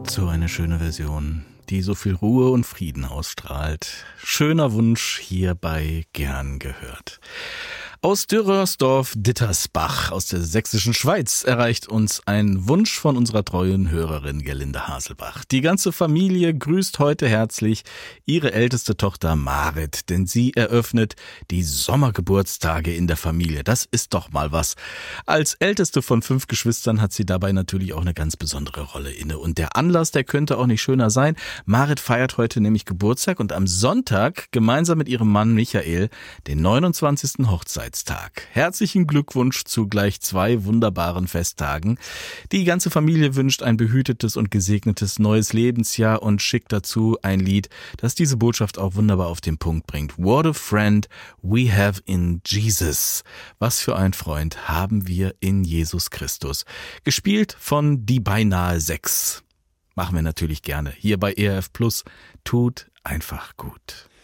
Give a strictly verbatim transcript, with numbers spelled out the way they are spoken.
So eine schöne Version, die so viel Ruhe und Frieden ausstrahlt. Schöner Wunsch hierbei gern gehört. Aus Dürrersdorf-Dittersbach aus der sächsischen Schweiz erreicht uns ein Wunsch von unserer treuen Hörerin Gerlinde Haselbach. Die ganze Familie grüßt heute herzlich ihre älteste Tochter Marit, denn sie eröffnet die Sommergeburtstage in der Familie. Das ist doch mal was. Als älteste von fünf Geschwistern hat sie dabei natürlich auch eine ganz besondere Rolle inne. Und der Anlass, der könnte auch nicht schöner sein. Marit feiert heute nämlich Geburtstag und am Sonntag gemeinsam mit ihrem Mann Michael den neunundzwanzigsten Hochzeitstag. Herzlichen Glückwunsch zu gleich zwei wunderbaren Festtagen. Die ganze Familie wünscht ein behütetes und gesegnetes neues Lebensjahr und schickt dazu ein Lied, das diese Botschaft auch wunderbar auf den Punkt bringt. What a friend we have in Jesus. Was für ein Freund haben wir in Jesus Christus. Gespielt von Die beinahe Sechs. Machen wir natürlich gerne. Hier bei E R F Plus. Tut einfach gut.